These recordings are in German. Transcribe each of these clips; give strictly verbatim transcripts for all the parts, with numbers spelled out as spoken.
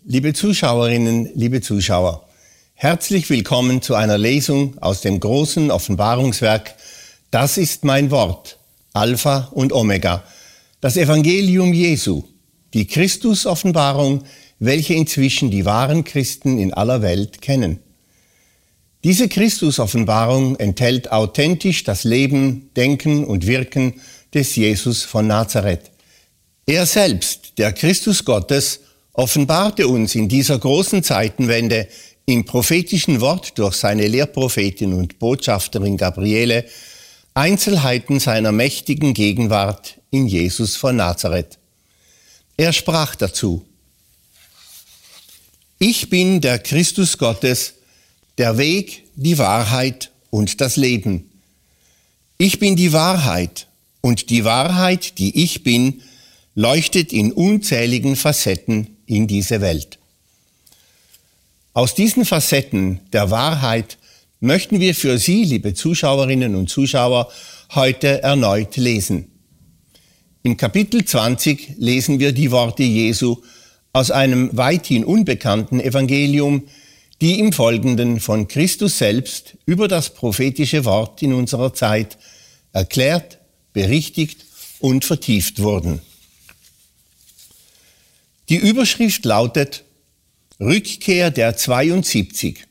Liebe Zuschauerinnen, liebe Zuschauer, herzlich willkommen zu einer Lesung aus dem großen Offenbarungswerk Das ist mein Wort, Alpha und Omega, das Evangelium Jesu, die Christus-Offenbarung, welche inzwischen die wahren Christen in aller Welt kennen. Diese Christus-Offenbarung enthält authentisch das Leben, Denken und Wirken des Jesus von Nazareth. Er selbst, der Christus Gottes, offenbarte uns in dieser großen Zeitenwende im prophetischen Wort durch seine Lehrprophetin und Botschafterin Gabriele Einzelheiten seiner mächtigen Gegenwart in Jesus von Nazareth. Er sprach dazu: Ich bin der Christus Gottes, der Weg, die Wahrheit und das Leben. Ich bin die Wahrheit, und die Wahrheit, die ich bin, leuchtet in unzähligen Facetten in diese Welt. Aus diesen Facetten der Wahrheit möchten wir für Sie, liebe Zuschauerinnen und Zuschauer, heute erneut lesen. Im Kapitel zwanzig lesen wir die Worte Jesu aus einem weithin unbekannten Evangelium, die im Folgenden von Christus selbst über das prophetische Wort in unserer Zeit erklärt, berichtigt und vertieft wurden. Die Überschrift lautet Rückkehr der zweiundsiebzig.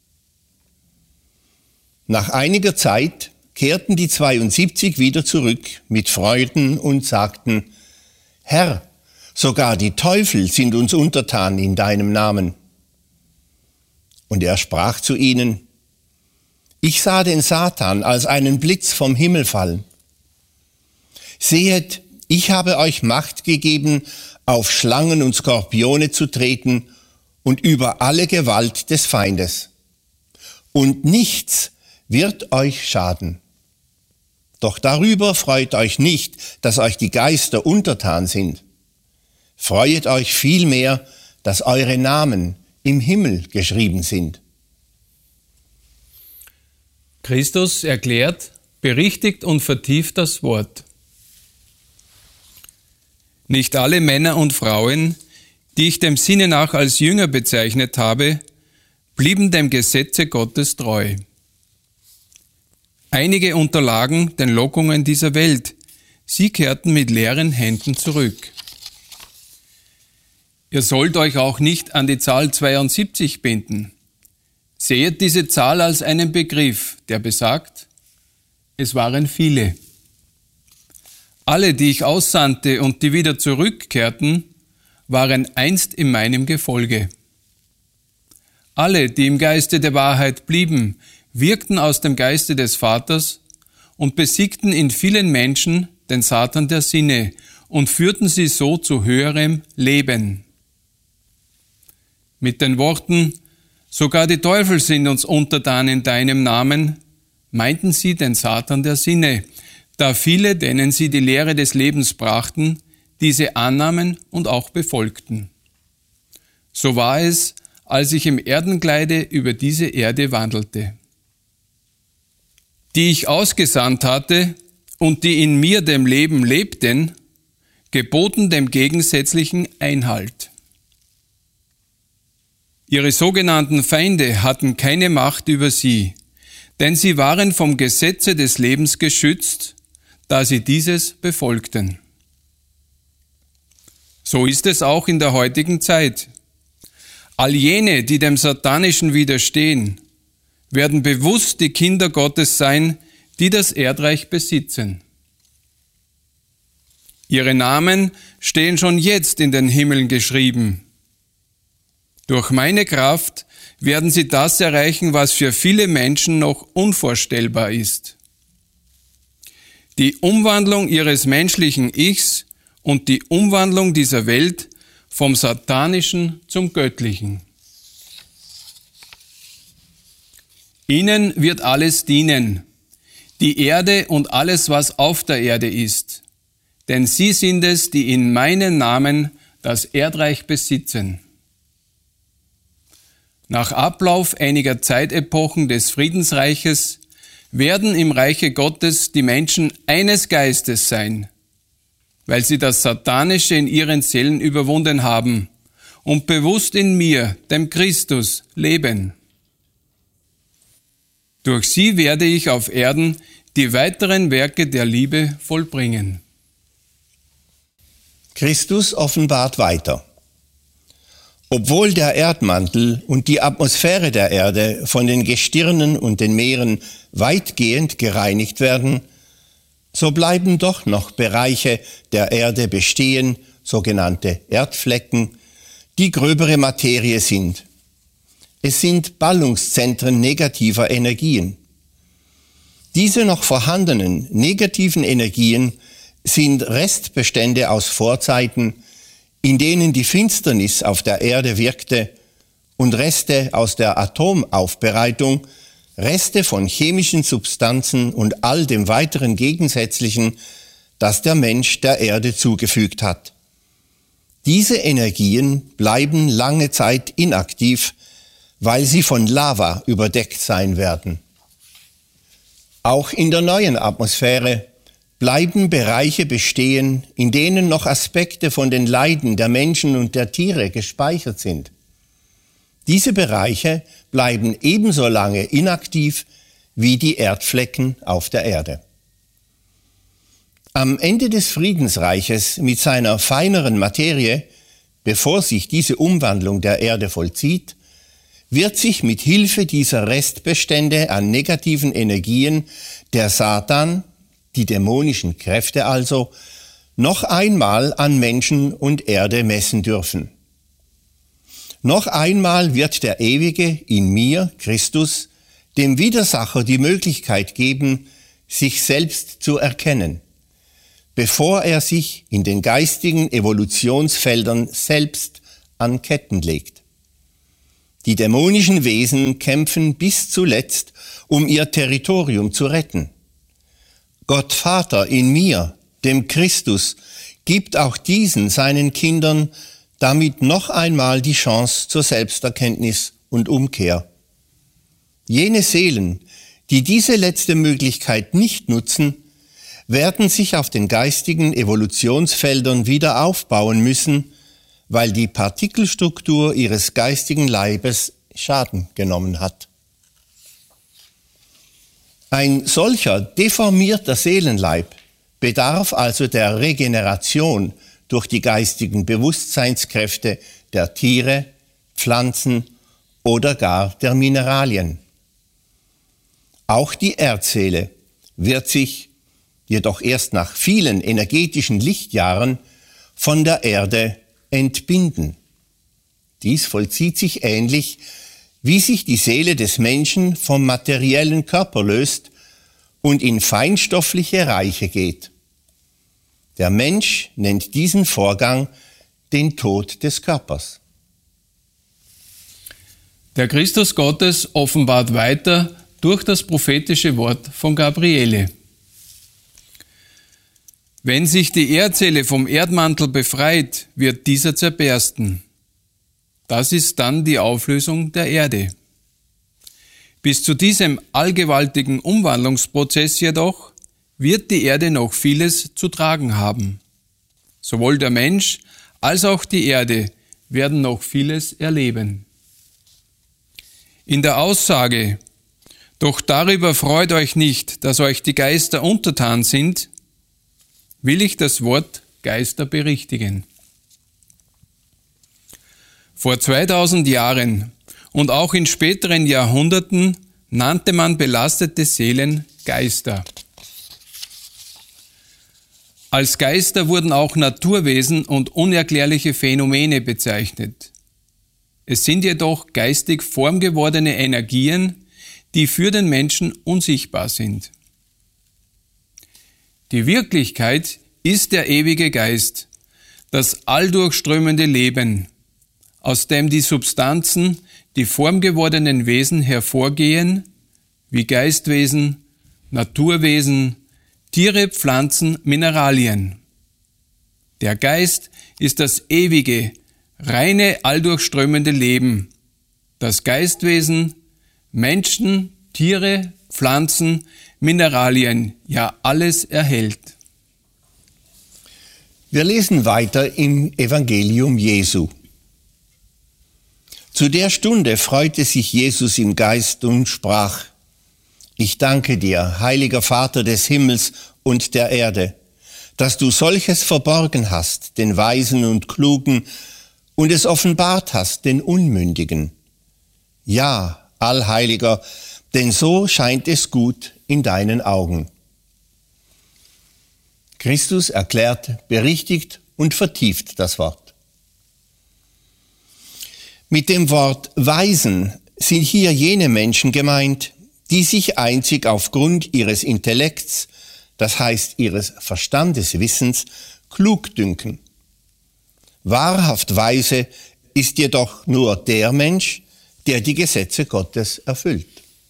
Nach einiger Zeit kehrten die zweiundsiebzig wieder zurück mit Freuden und sagten: Herr, sogar die Teufel sind uns untertan in deinem Namen. Und er sprach zu ihnen: Ich sah den Satan als einen Blitz vom Himmel fallen. Sehet, ich habe euch Macht gegeben, auf Schlangen und Skorpione zu treten und über alle Gewalt des Feindes. Und nichts wird euch schaden. Doch darüber freut euch nicht, dass euch die Geister untertan sind. Freuet euch vielmehr, dass eure Namen im Himmel geschrieben sind. Christus erklärt, berichtigt und vertieft das Wort. Nicht alle Männer und Frauen, die ich dem Sinne nach als Jünger bezeichnet habe, blieben dem Gesetze Gottes treu. Einige unterlagen den Lockungen dieser Welt, sie kehrten mit leeren Händen zurück. Ihr sollt euch auch nicht an die Zahl zweiundsiebzig binden. Seht diese Zahl als einen Begriff, der besagt, es waren viele. Alle, die ich aussandte und die wieder zurückkehrten, waren einst in meinem Gefolge. Alle, die im Geiste der Wahrheit blieben, wirkten aus dem Geiste des Vaters und besiegten in vielen Menschen den Satan der Sinne und führten sie so zu höherem Leben. Mit den Worten, sogar die Teufel sind uns untertan in deinem Namen, meinten sie den Satan der Sinne, da viele, denen sie die Lehre des Lebens brachten, diese annahmen und auch befolgten. So war es, als ich im Erdenkleide über diese Erde wandelte. Die ich ausgesandt hatte und die in mir dem Leben lebten, geboten dem Gegensätzlichen Einhalt. Ihre sogenannten Feinde hatten keine Macht über sie, denn sie waren vom Gesetze des Lebens geschützt, da sie dieses befolgten. So ist es auch in der heutigen Zeit. All jene, die dem Satanischen widerstehen, werden bewusst die Kinder Gottes sein, die das Erdreich besitzen. Ihre Namen stehen schon jetzt in den Himmeln geschrieben. Durch meine Kraft werden sie das erreichen, was für viele Menschen noch unvorstellbar ist. Die Umwandlung ihres menschlichen Ichs und die Umwandlung dieser Welt vom Satanischen zum Göttlichen. Ihnen wird alles dienen, die Erde und alles, was auf der Erde ist, denn sie sind es, die in meinem Namen das Erdreich besitzen. Nach Ablauf einiger Zeitepochen des Friedensreiches werden im Reiche Gottes die Menschen eines Geistes sein, weil sie das Satanische in ihren Seelen überwunden haben und bewusst in mir, dem Christus, leben. Durch sie werde ich auf Erden die weiteren Werke der Liebe vollbringen. Christus offenbart weiter. Obwohl der Erdmantel und die Atmosphäre der Erde von den Gestirnen und den Meeren weitgehend gereinigt werden, so bleiben doch noch Bereiche der Erde bestehen, sogenannte Erdflecken, die gröbere Materie sind. Es sind Ballungszentren negativer Energien. Diese noch vorhandenen negativen Energien sind Restbestände aus Vorzeiten, in denen die Finsternis auf der Erde wirkte, und Reste aus der Atomaufbereitung, Reste von chemischen Substanzen und all dem weiteren Gegensätzlichen, das der Mensch der Erde zugefügt hat. Diese Energien bleiben lange Zeit inaktiv, weil sie von Lava überdeckt sein werden. Auch in der neuen Atmosphäre bleiben Bereiche bestehen, in denen noch Aspekte von den Leiden der Menschen und der Tiere gespeichert sind. Diese Bereiche bleiben ebenso lange inaktiv wie die Erdflecken auf der Erde. Am Ende des Friedensreiches mit seiner feineren Materie, bevor sich diese Umwandlung der Erde vollzieht, wird sich mit Hilfe dieser Restbestände an negativen Energien der Satan, die dämonischen Kräfte also, noch einmal an Menschen und Erde messen dürfen. Noch einmal wird der Ewige in mir, Christus, dem Widersacher die Möglichkeit geben, sich selbst zu erkennen, bevor er sich in den geistigen Evolutionsfeldern selbst an Ketten legt. Die dämonischen Wesen kämpfen bis zuletzt, um ihr Territorium zu retten. Gott Vater in mir, dem Christus, gibt auch diesen seinen Kindern damit noch einmal die Chance zur Selbsterkenntnis und Umkehr. Jene Seelen, die diese letzte Möglichkeit nicht nutzen, werden sich auf den geistigen Evolutionsfeldern wieder aufbauen müssen, weil die Partikelstruktur ihres geistigen Leibes Schaden genommen hat. Ein solcher deformierter Seelenleib bedarf also der Regeneration durch die geistigen Bewusstseinskräfte der Tiere, Pflanzen oder gar der Mineralien. Auch die Erdseele wird sich, jedoch erst nach vielen energetischen Lichtjahren, von der Erde entbinden. Dies vollzieht sich ähnlich, wie sich die Seele des Menschen vom materiellen Körper löst und in feinstoffliche Reiche geht. Der Mensch nennt diesen Vorgang den Tod des Körpers. Der Christus Gottes offenbart weiter durch das prophetische Wort von Gabriele. Wenn sich die Erdseele vom Erdmantel befreit, wird dieser zerbersten. Das ist dann die Auflösung der Erde. Bis zu diesem allgewaltigen Umwandlungsprozess jedoch wird die Erde noch vieles zu tragen haben. Sowohl der Mensch als auch die Erde werden noch vieles erleben. In der Aussage, doch darüber freut euch nicht, dass euch die Geister untertan sind, will ich das Wort Geister berichtigen. Vor zweitausend Jahren und auch in späteren Jahrhunderten nannte man belastete Seelen Geister. Als Geister wurden auch Naturwesen und unerklärliche Phänomene bezeichnet. Es sind jedoch geistig formgewordene Energien, die für den Menschen unsichtbar sind. Die Wirklichkeit ist der ewige Geist, das alldurchströmende Leben, aus dem die Substanzen, die formgewordenen Wesen hervorgehen, wie Geistwesen, Naturwesen, Tiere, Pflanzen, Mineralien. Der Geist ist das ewige, reine, alldurchströmende Leben, das Geistwesen, Menschen, Tiere, Pflanzen, Mineralien, ja alles erhält. Wir lesen weiter im Evangelium Jesu. Zu der Stunde freute sich Jesus im Geist und sprach: Ich danke dir, heiliger Vater des Himmels und der Erde, dass du solches verborgen hast, den Weisen und Klugen, und es offenbart hast, den Unmündigen. Ja, Allheiliger, denn so scheint es gut in deinen Augen. Christus erklärt, berichtigt und vertieft das Wort. Mit dem Wort Weisen sind hier jene Menschen gemeint, die sich einzig aufgrund ihres Intellekts, das heißt ihres Verstandeswissens, klug dünken. Wahrhaft weise ist jedoch nur der Mensch, der die Gesetze Gottes erfüllt.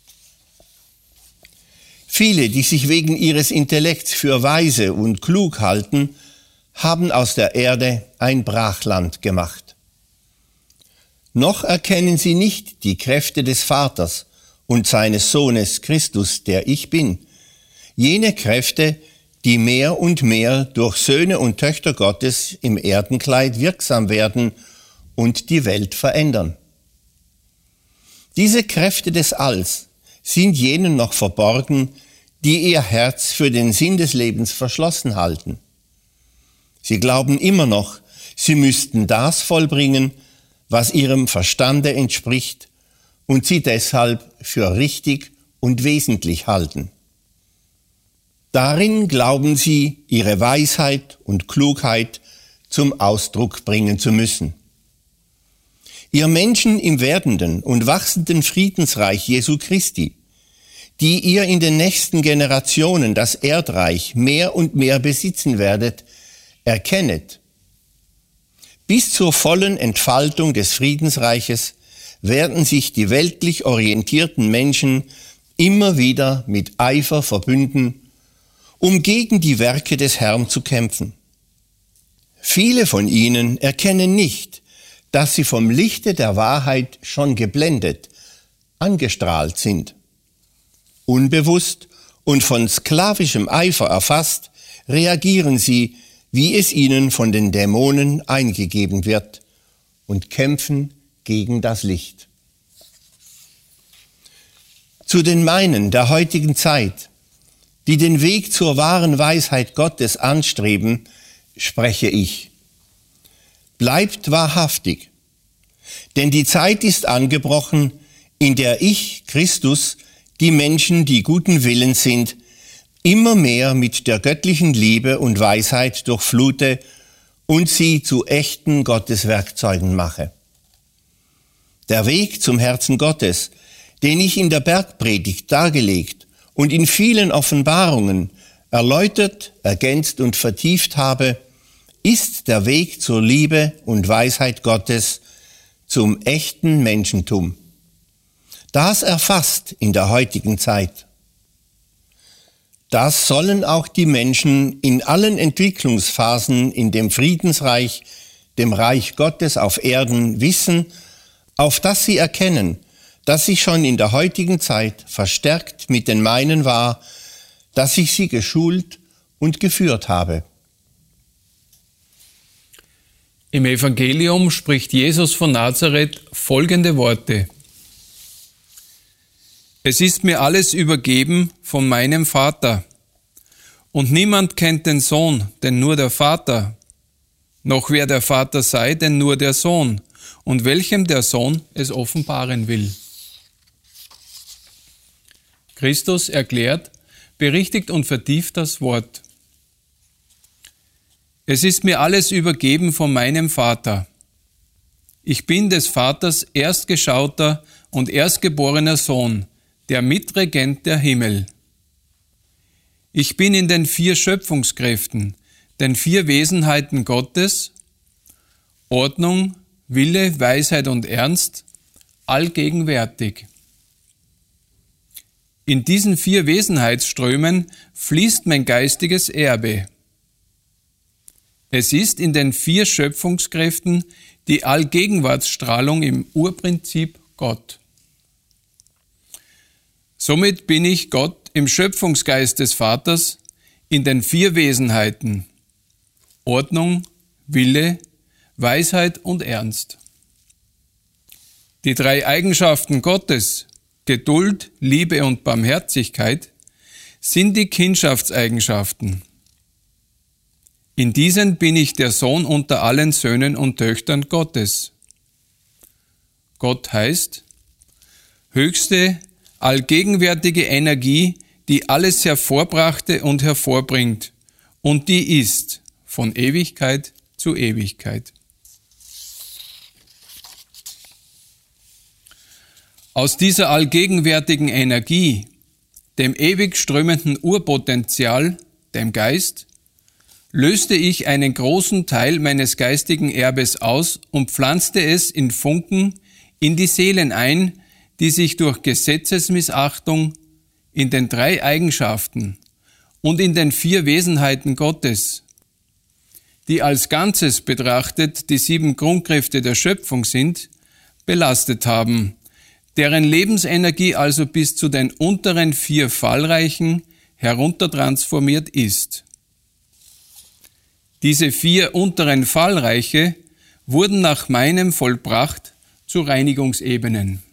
Viele, die sich wegen ihres Intellekts für weise und klug halten, haben aus der Erde ein Brachland gemacht. Noch erkennen sie nicht die Kräfte des Vaters und seines Sohnes Christus, der ich bin, jene Kräfte, die mehr und mehr durch Söhne und Töchter Gottes im Erdenkleid wirksam werden und die Welt verändern. Diese Kräfte des Alls sind jenen noch verborgen, die ihr Herz für den Sinn des Lebens verschlossen halten. Sie glauben immer noch, sie müssten das vollbringen, was ihrem Verstande entspricht und sie deshalb für richtig und wesentlich halten. Darin glauben sie, ihre Weisheit und Klugheit zum Ausdruck bringen zu müssen. Ihr Menschen im werdenden und wachsenden Friedensreich Jesu Christi, die ihr in den nächsten Generationen das Erdreich mehr und mehr besitzen werdet, erkennet, bis zur vollen Entfaltung des Friedensreiches werden sich die weltlich orientierten Menschen immer wieder mit Eifer verbünden, um gegen die Werke des Herrn zu kämpfen. Viele von ihnen erkennen nicht, dass sie vom Lichte der Wahrheit schon geblendet, angestrahlt sind. Unbewusst und von sklavischem Eifer erfasst, reagieren sie, wie es ihnen von den Dämonen eingegeben wird, und kämpfen gegen das Licht. Zu den Meinen der heutigen Zeit, die den Weg zur wahren Weisheit Gottes anstreben, spreche ich: Bleibt wahrhaftig, denn die Zeit ist angebrochen, in der ich, Christus, die Menschen, die guten Willens sind, immer mehr mit der göttlichen Liebe und Weisheit durchflute und sie zu echten Gotteswerkzeugen mache. Der Weg zum Herzen Gottes, den ich in der Bergpredigt dargelegt und in vielen Offenbarungen erläutert, ergänzt und vertieft habe, ist der Weg zur Liebe und Weisheit Gottes, zum echten Menschentum. Das erfasst in der heutigen Zeit. Das sollen auch die Menschen in allen Entwicklungsphasen in dem Friedensreich, dem Reich Gottes auf Erden wissen, auf das sie erkennen, dass ich schon in der heutigen Zeit verstärkt mit den meinen war, dass ich sie geschult und geführt habe. Im Evangelium spricht Jesus von Nazareth folgende Worte: Es ist mir alles übergeben von meinem Vater. Und niemand kennt den Sohn, denn nur der Vater. Noch wer der Vater sei, denn nur der Sohn, und welchem der Sohn es offenbaren will. Christus erklärt, berichtigt und vertieft das Wort. Es ist mir alles übergeben von meinem Vater. Ich bin des Vaters erstgeschauter und erstgeborener Sohn, der Mitregent der Himmel. Ich bin in den vier Schöpfungskräften, den vier Wesenheiten Gottes, Ordnung, Wille, Weisheit und Ernst, allgegenwärtig. In diesen vier Wesenheitsströmen fließt mein geistiges Erbe. Es ist in den vier Schöpfungskräften die Allgegenwartsstrahlung im Urprinzip Gott. Somit bin ich Gott im Schöpfungsgeist des Vaters in den vier Wesenheiten: Ordnung, Wille, Weisheit und Ernst. Die drei Eigenschaften Gottes, Geduld, Liebe und Barmherzigkeit, sind die Kindschaftseigenschaften. In diesen bin ich der Sohn unter allen Söhnen und Töchtern Gottes. Gott heißt höchste, allgegenwärtige Energie, die alles hervorbrachte und hervorbringt, und die ist von Ewigkeit zu Ewigkeit. Aus dieser allgegenwärtigen Energie, dem ewig strömenden Urpotenzial, dem Geist, löste ich einen großen Teil meines geistigen Erbes aus und pflanzte es in Funken in die Seelen ein, die sich durch Gesetzesmissachtung in den drei Eigenschaften und in den vier Wesenheiten Gottes, die als Ganzes betrachtet die sieben Grundkräfte der Schöpfung sind, belastet haben, deren Lebensenergie also bis zu den unteren vier Fallreichen heruntertransformiert ist. Diese vier unteren Fallreiche wurden nach meinem vollbracht zu Reinigungsebenen.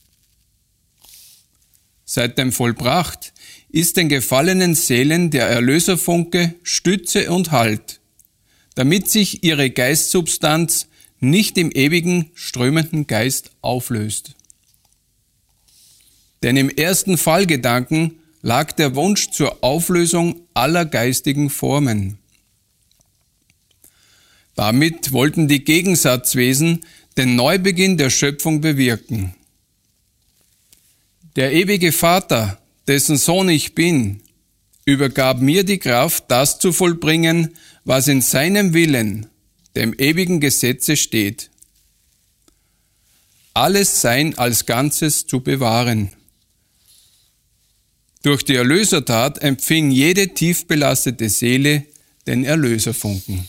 Seit dem Vollbracht ist den gefallenen Seelen der Erlöserfunke Stütze und Halt, damit sich ihre Geistsubstanz nicht im ewigen strömenden Geist auflöst. Denn im ersten Fallgedanken lag der Wunsch zur Auflösung aller geistigen Formen. Damit wollten die Gegensatzwesen den Neubeginn der Schöpfung bewirken. Der ewige Vater, dessen Sohn ich bin, übergab mir die Kraft, das zu vollbringen, was in seinem Willen, dem ewigen Gesetze steht. Alles Sein als Ganzes zu bewahren. Durch die Erlösertat empfing jede tief belastete Seele den Erlöserfunken.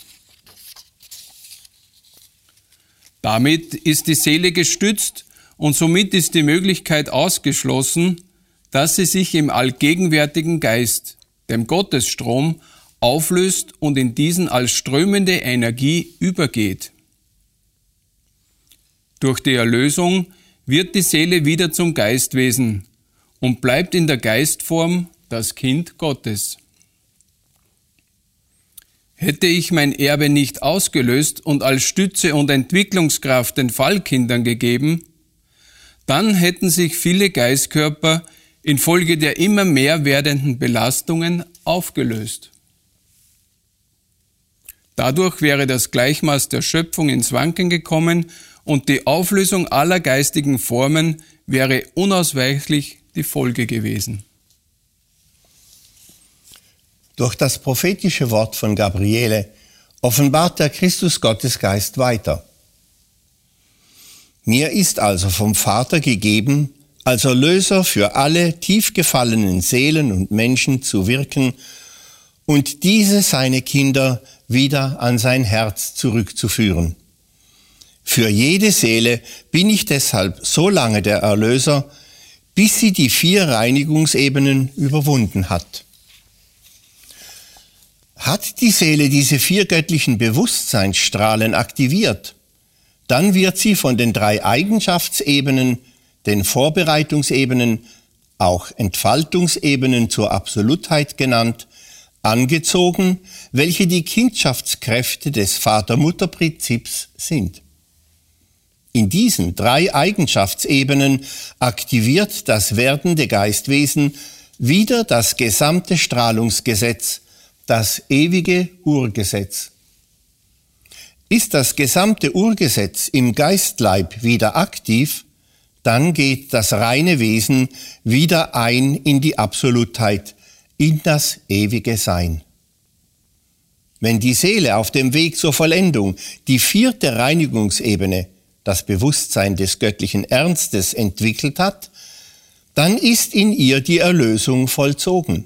Damit ist die Seele gestützt und somit ist die Möglichkeit ausgeschlossen, dass sie sich im allgegenwärtigen Geist, dem Gottesstrom, auflöst und in diesen als strömende Energie übergeht. Durch die Erlösung wird die Seele wieder zum Geistwesen und bleibt in der Geistform das Kind Gottes. Hätte ich mein Erbe nicht ausgelöst und als Stütze und Entwicklungskraft den Fallkindern gegeben, dann hätten sich viele Geistkörper infolge der immer mehr werdenden Belastungen aufgelöst. Dadurch wäre das Gleichmaß der Schöpfung ins Wanken gekommen und die Auflösung aller geistigen Formen wäre unausweichlich die Folge gewesen. Durch das prophetische Wort von Gabriele offenbart der Christus-Gottesgeist weiter. Mir ist also vom Vater gegeben, als Erlöser für alle tief gefallenen Seelen und Menschen zu wirken und diese seine Kinder wieder an sein Herz zurückzuführen. Für jede Seele bin ich deshalb so lange der Erlöser, bis sie die vier Reinigungsebenen überwunden hat. Hat die Seele diese vier göttlichen Bewusstseinsstrahlen aktiviert, dann wird sie von den drei Eigenschaftsebenen, den Vorbereitungsebenen, auch Entfaltungsebenen zur Absolutheit genannt, angezogen, welche die Kindschaftskräfte des Vater-Mutter-Prinzips sind. In diesen drei Eigenschaftsebenen aktiviert das werdende Geistwesen wieder das gesamte Strahlungsgesetz, das ewige Urgesetz. Ist das gesamte Urgesetz im Geistleib wieder aktiv, dann geht das reine Wesen wieder ein in die Absolutheit, in das ewige Sein. Wenn die Seele auf dem Weg zur Vollendung die vierte Reinigungsebene, das Bewusstsein des göttlichen Ernstes, entwickelt hat, dann ist in ihr die Erlösung vollzogen.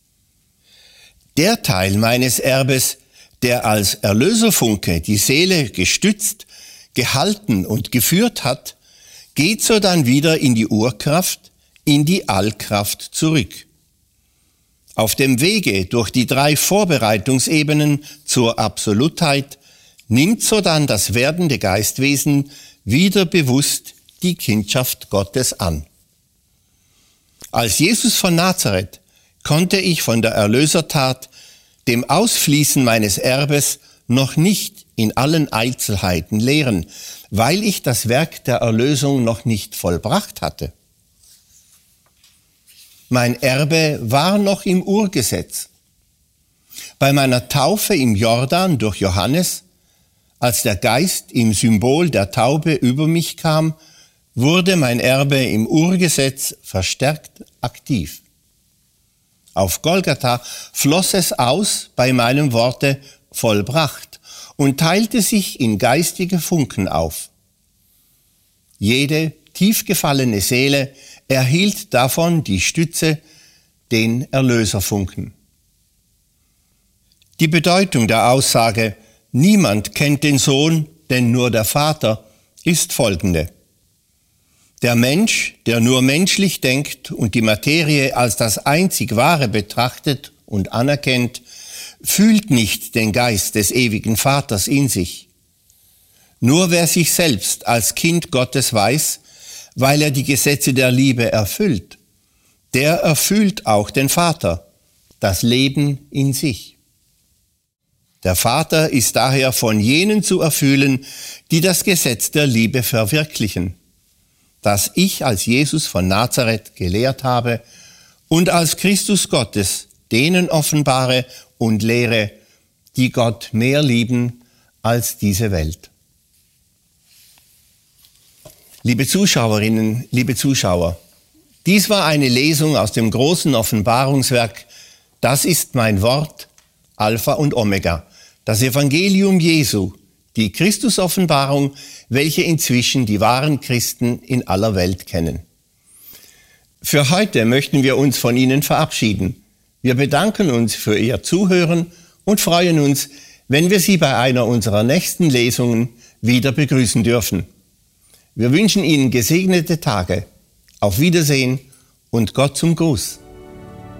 Der Teil meines Erbes, der als Erlöserfunke die Seele gestützt, gehalten und geführt hat, geht so dann wieder in die Urkraft, in die Allkraft zurück. Auf dem Wege durch die drei Vorbereitungsebenen zur Absolutheit nimmt so dann das werdende Geistwesen wieder bewusst die Kindschaft Gottes an. Als Jesus von Nazareth konnte ich von der Erlösertat, dem Ausfließen meines Erbes, noch nicht in allen Einzelheiten lehren, weil ich das Werk der Erlösung noch nicht vollbracht hatte. Mein Erbe war noch im Urgesetz. Bei meiner Taufe im Jordan durch Johannes, als der Geist im Symbol der Taube über mich kam, wurde mein Erbe im Urgesetz verstärkt aktiv. Auf Golgatha floss es aus bei meinem Worte vollbracht und teilte sich in geistige Funken auf. Jede tief gefallene Seele erhielt davon die Stütze, den Erlöserfunken. Die Bedeutung der Aussage, niemand kennt den Sohn, denn nur der Vater, ist folgende. Der Mensch, der nur menschlich denkt und die Materie als das einzig Wahre betrachtet und anerkennt, fühlt nicht den Geist des ewigen Vaters in sich. Nur wer sich selbst als Kind Gottes weiß, weil er die Gesetze der Liebe erfüllt, der erfüllt auch den Vater, das Leben in sich. Der Vater ist daher von jenen zu erfüllen, die das Gesetz der Liebe verwirklichen, das ich als Jesus von Nazareth gelehrt habe und als Christus Gottes denen offenbare und lehre, die Gott mehr lieben als diese Welt. Liebe Zuschauerinnen, liebe Zuschauer, dies war eine Lesung aus dem großen Offenbarungswerk Das ist mein Wort, Alpha und Omega, das Evangelium Jesu, die Christus-Offenbarung, welche inzwischen die wahren Christen in aller Welt kennen. Für heute möchten wir uns von Ihnen verabschieden. Wir bedanken uns für Ihr Zuhören und freuen uns, wenn wir Sie bei einer unserer nächsten Lesungen wieder begrüßen dürfen. Wir wünschen Ihnen gesegnete Tage. Auf Wiedersehen und Gott zum Gruß.